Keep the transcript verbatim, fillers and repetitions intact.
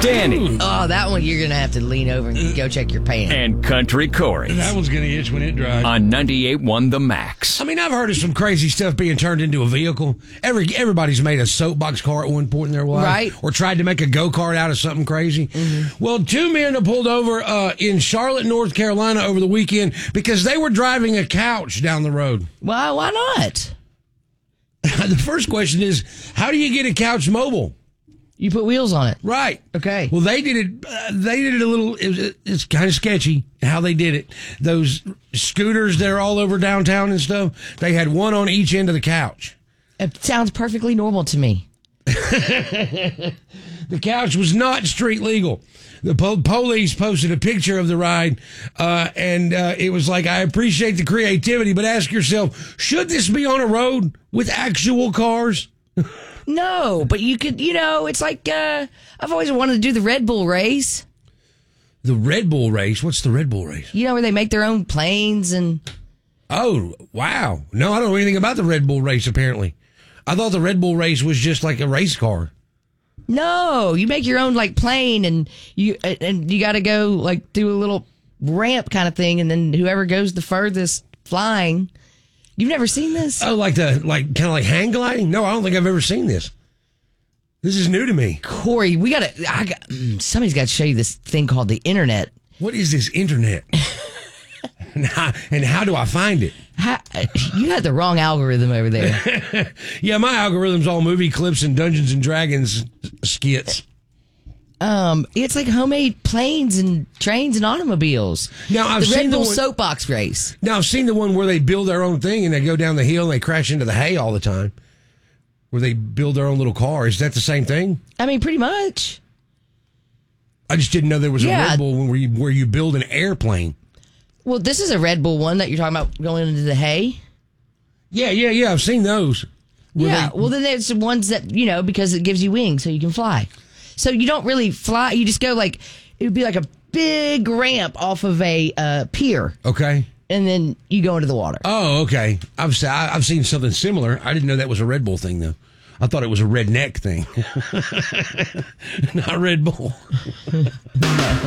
Danny. Oh, that one you're going to have to lean over and go check your pants. And Country Corey. That one's going to itch when it dries. On ninety-eight point one The Max. I mean, I've heard of some crazy stuff being turned into a vehicle. Every Everybody's made a soapbox car at one point in their life. Right. Or tried to make a go-kart out of something crazy. Mm-hmm. Well, two men have pulled over uh, in Charlotte, North Carolina over the weekend because they were driving a couch down the road. Why, why not? The first question is, how do you get a couch mobile? You put wheels on it. Right. Okay. Well, they did it. Uh, they did it a little. It was, it's kind of sketchy how they did it. Those scooters that are all over downtown and stuff. They had one on each end of the couch. It sounds perfectly normal to me. The couch was not street legal. The po- police posted a picture of the ride, uh, and uh, it was like, I appreciate the creativity, but ask yourself, should this be on a road with actual cars? No, but you could, you know, it's like, uh, I've always wanted to do the Red Bull race. The Red Bull race? What's the Red Bull race? You know, where they make their own planes and... Oh, wow. No, I don't know anything about the Red Bull race, apparently. I thought the Red Bull race was just like a race car. No, you make your own, like, plane, and you and you got to go, like, do a little ramp kind of thing, and then whoever goes the furthest flying... You've never seen this? Oh, like the like kind of like hang gliding? No, I don't think I've ever seen this. This is new to me. Corey, we gotta. I got somebody's got to show you this thing called the internet. What is this internet? and, how, and how do I find it? How, you had the wrong algorithm over there. Yeah, my algorithm's all movie clips and Dungeons and Dragons skits. Um, it's like homemade planes and trains and automobiles. Now I've the seen Red Bull the one, soapbox race. Now I've seen the one where they build their own thing and they go down the hill and they crash into the hay all the time. Where they build their own little car. Is that the same thing? I mean, pretty much. I just didn't know there was Yeah. a Red Bull one where you where you build an airplane. Well, this is a Red Bull one that you're talking about going into the hay. Yeah, yeah, yeah. I've seen those. Where Yeah. they- well, then there's the ones that you know because it gives you wings so you can fly. So you don't really fly. You just go like, it would be like a big ramp off of a uh, pier. Okay. And then you go into the water. Oh, okay. I've se- I've seen something similar. I didn't know that was a Red Bull thing, though. I thought it was a redneck thing. Not Red Bull.